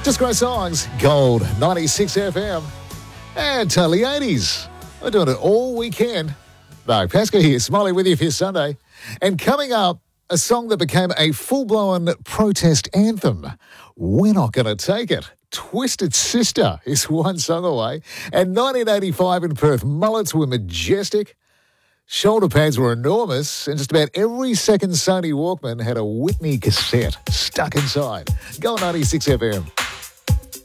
Just great songs. Gold, 96 FM. And totally 80s. We're doing it all weekend. Mark Pascoe here, Smiley with you for your Sunday. And coming up, a song that became a full-blown protest anthem. We're Not Gonna Take It. Twisted Sister is one song away. And 1985 in Perth, mullets were majestic. Shoulder pads were enormous, and just about every second Sony Walkman had a Whitney cassette stuck inside. Go 96 FM.